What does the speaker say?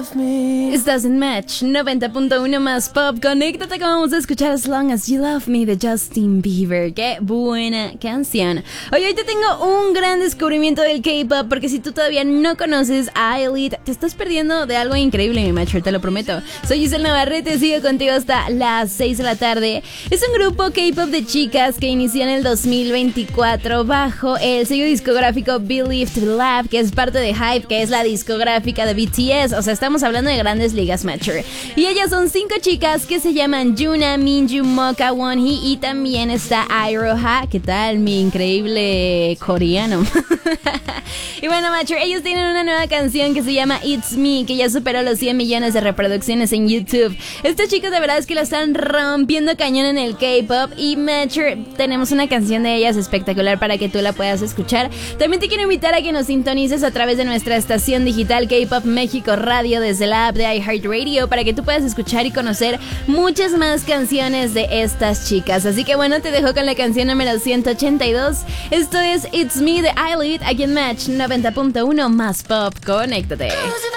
Estás en Match 90.1 más pop. Conéctate que vamos a escuchar As Long As You Love Me de Justin Bieber. Qué buena canción. Hoy te tengo un gran descubrimiento del K-pop, porque si tú todavía no conoces a I-LIT, te estás perdiendo de algo increíble, mi Matcher, te lo prometo. Soy Giselle Navarrete, sigo contigo hasta las 6 de la tarde. Es un grupo K-pop de chicas que inició en el 2024 bajo el sello discográfico Believed Lab, que es parte de HYBE, que es la discográfica de BTS. O sea, estamos hablando de grandes ligas, Matcher. Y ellas son 5 chicas que se llaman Yuna, Minju, Mocha, Wonhee, y también está Iroha. ¿Qué tal, mi increíble coreano? Y bueno, Matcher, ellos tienen una nueva canción que se llama It's Me, que ya superó los 100 millones de reproducciones en YouTube. Estas chicas de verdad es que lo están rompiendo cañón en el K-pop. Y Matcher, tenemos una canción de ellas espectacular para que tú la puedas escuchar. También te quiero invitar a que nos sintonices a través de nuestra estación digital K-Pop México Radio desde la app de iHeartRadio, para que tú puedas escuchar y conocer muchas más canciones de estas chicas. Así que bueno, te dejo con la canción número 182. Esto es It's Me de I-LIT aquí en Match 90.1 más pop. Conéctate.